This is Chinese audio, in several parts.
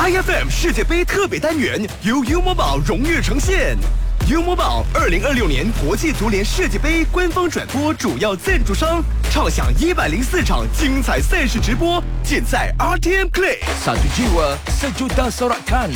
IFM 世界杯特别单元由优某宝荣誉呈现。优某宝2026年国际足联世界杯官方转播主要赞助商，畅享104场精彩赛事直播，尽在 RTM Play。 Satu jiwa, sejuta sorakan。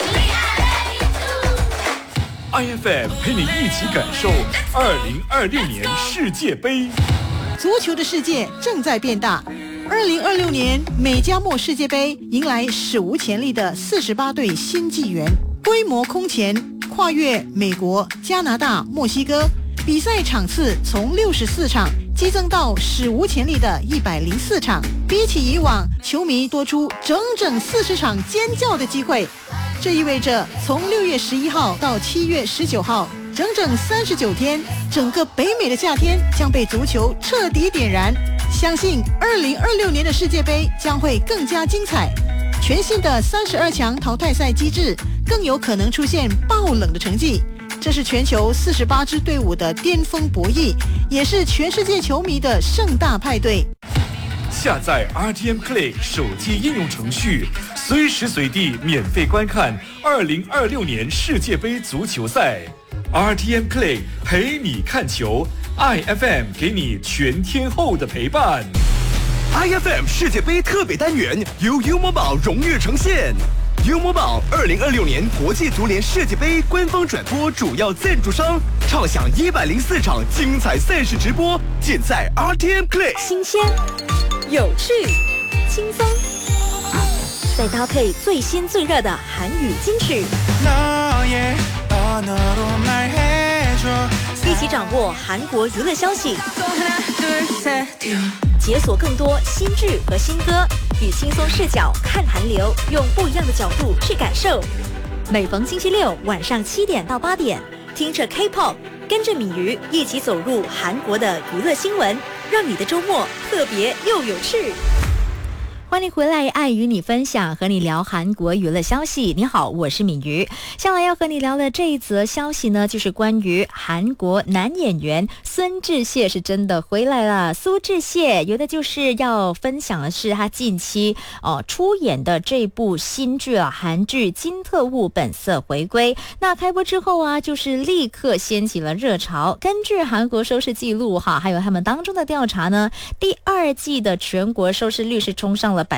IFM 陪你一起感受2026年世界杯。 足球的世界正在变大。2026年美加墨世界杯迎来史无前例的48队新纪元，规模空前，跨越美国、加拿大、墨西哥，比赛场次从64场激增到史无前例的104场，比起以往，球迷多出整40场尖叫的机会。这意味着从6月11号到7月19号，整39天，整个北美的夏天将被足球彻底点燃。相信2026年的世界杯将会更加精彩。全新的32强淘汰赛机制更有可能出现爆冷的成绩，这是全球48支队伍的巅峰博弈，也是全世界球迷的盛大派对。 下载 RTM Play 手机应用程序，随时随地免费观看2026年世界杯足球赛。RTM Play 陪你看球， IFM 给你全天候的陪伴。 IFM 世界杯特别单元由优某宝荣誉呈现。优某宝2026年国际足联世界杯官方转播主要赞助商，畅享104场精彩赛事直播，尽在 RTM Play。 新鲜、有趣、轻松，再搭配最新最热的韩语金曲，一起掌握韩国娱乐消息，解锁更多新剧和新歌，以轻松视角看韩流，用不一样的角度去感受。每逢星期六晚上7点到8点，听着 K-pop， 跟着米鱼一起走入韩国的娱乐新闻，让你的周末特别又有趣。欢迎回来，爱与你分享，和你聊韩国娱乐消息。你好，我是敏瑜。下来要和你聊的这一则消息呢，就是关于韩国男演员孙智燮是真的回来了。苏智燮有的就是要分享的是他近期出演的这部新剧韩剧《金特务本色回归》。那开播之后啊，就是立刻掀起了热潮。根据韩国收视记录还有他们当中的调查呢，第2季的全国收视率是冲上了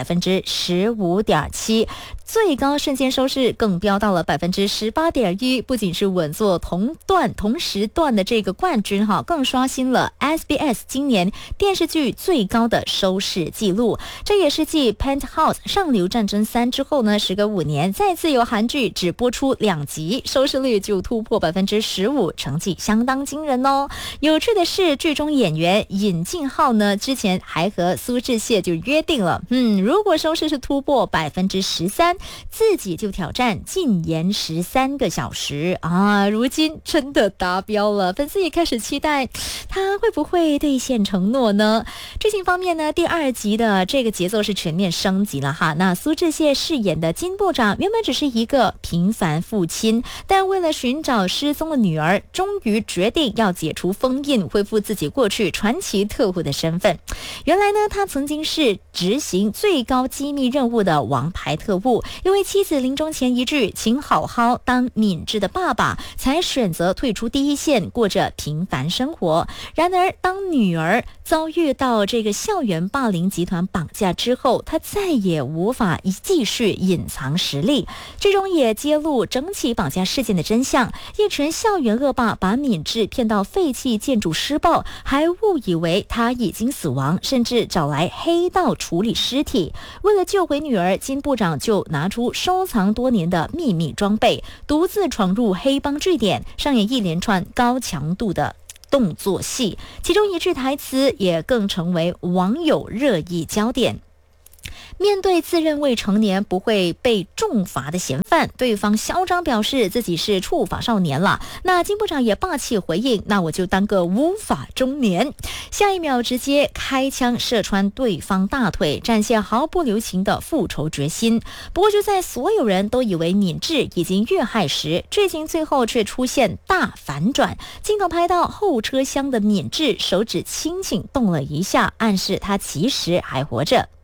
15.7%，最高瞬间收视更飙到了18.1%，不仅是稳坐同时段的这个冠军更刷新了 SBS 今年电视剧最高的收视记录。这也是继 Penthouse 上流战争3之后呢，时隔5年再次由韩剧只播出2集，收视率就突破15%，成绩相当惊人哦。有趣的是，剧中演员尹敬浩呢，之前还和苏智燮就约定了，如果收视是突破13%，自己就挑战禁言13个小时啊！如今真的达标了，粉丝也开始期待他会不会兑现承诺呢？剧情方面呢，第2集的这个节奏是全面升级了那苏智燮饰演的金部长原本只是一个平凡父亲，但为了寻找失踪的女儿，终于决定要解除封印，恢复自己过去传奇特务的身份。原来呢，他曾经是执行最高机密任务的王牌特务，因为妻子临终前一句请好好当敏智的爸爸，才选择退出第一线，过着平凡生活。然而当女儿遭遇到这个校园霸凌集团绑架之后，他再也无法继续隐藏实力。剧中也揭露整起绑架事件的真相，一群校园恶霸把敏智骗到废弃建筑施暴，还误以为他已经死亡，甚至找来黑道处理尸体。为了救回女儿，金部长就拿出收藏多年的秘密装备，独自闯入黑帮据点，上演一连串高强度的动作戏，其中一句台词也更成为网友热议焦点。面对自认未成年不会被重罚的嫌犯，对方嚣张表示自己是触法少年了。那金部长也霸气回应，那我就当个无法中年。下一秒直接开枪射穿对方大腿，展现毫不留情的复仇决心。不过就在所有人都以为敏智已经遇害时，剧情最后却出现大反转。镜头拍到后车厢的敏智手指轻轻动了一下，暗示他其实还活着。